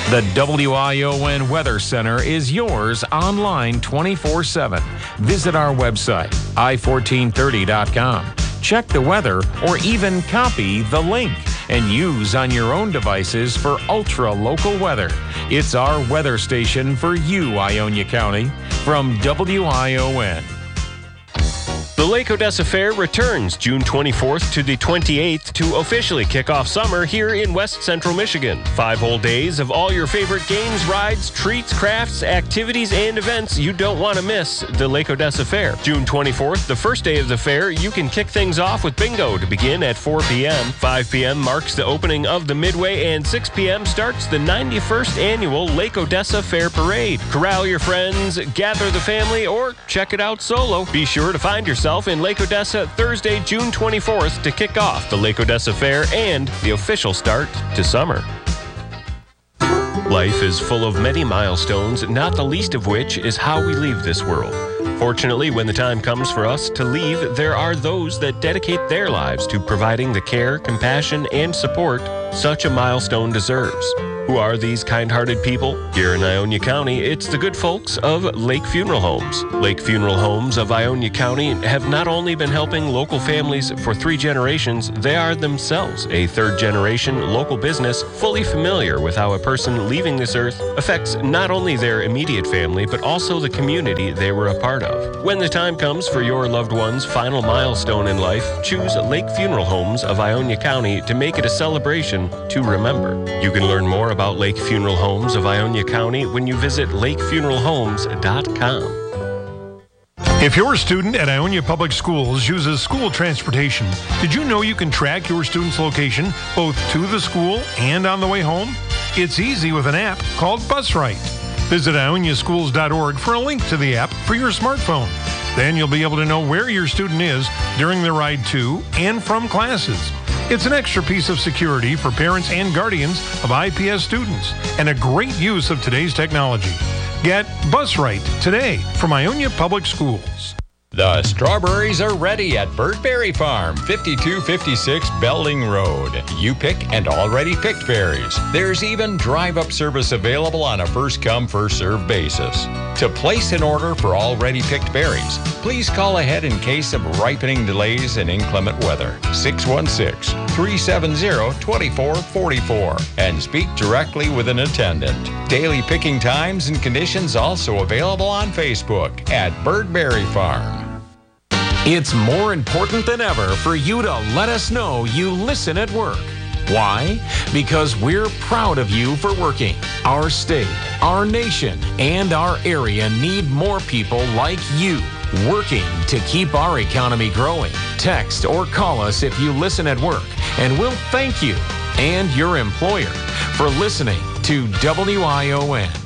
The WION Weather Center is yours online 24/7. Visit our website, i1430.com. Check the weather or even copy the link and use on your own devices for ultra-local weather. It's our weather station for you, Ionia County, from WION. The Lake Odessa Fair returns June 24th to the 28th to officially kick off summer here in West Central Michigan. 5 whole days of all your favorite games, rides, treats, crafts, activities, and events you don't want to miss the Lake Odessa Fair. June 24th, the first day of the fair, you can kick things off with bingo to begin at 4 p.m. 5 p.m. marks the opening of the Midway, and 6 p.m. starts the 91st annual Lake Odessa Fair Parade. Corral your friends, gather the family, or check it out solo. Be sure to find yourself in Lake Odessa Thursday, June 24th to kick off the Lake Odessa Fair and the official start to summer. Life is full of many milestones, not the least of which is how we leave this world. Fortunately, when the time comes for us to leave, there are those that dedicate their lives to providing the care, compassion, and support such a milestone deserves. Who are these kind-hearted people? Here in Ionia County, it's the good folks of Lake Funeral Homes. Lake Funeral Homes of Ionia County have not only been helping local families for 3 generations, they are themselves a 3rd-generation local business fully familiar with how a person leaving this earth affects not only their immediate family, but also the community they were a part of. When the time comes for your loved one's final milestone in life, choose Lake Funeral Homes of Ionia County to make it a celebration to remember. You can learn more about Lake Funeral Homes of Ionia County when you visit lakefuneralhomes.com. If your student at Ionia Public Schools uses school transportation, did you know you can track your student's location both to the school and on the way home? It's easy with an app called BusRight. Visit ioniaschools.org for a link to the app for your smartphone. Then you'll be able to know where your student is during the ride to and from classes. It's an extra piece of security for parents and guardians of IPS students and a great use of today's technology. Get BusRight today from Ionia Public Schools. The strawberries are ready at Birdberry Farm, 5256 Belding Road. You pick and already picked berries. There's even drive-up service available on a first-come, first-served basis. To place an order for already picked berries, please call ahead in case of ripening delays and inclement weather. 616-370-2444 and speak directly with an attendant. Daily picking times and conditions also available on Facebook at Birdberry Farm. It's more important than ever for you to let us know you listen at work. Why? Because we're proud of you for working. Our state, our nation, and our area need more people like you working to keep our economy growing. Text or call us if you listen at work, and we'll thank you and your employer for listening to WION.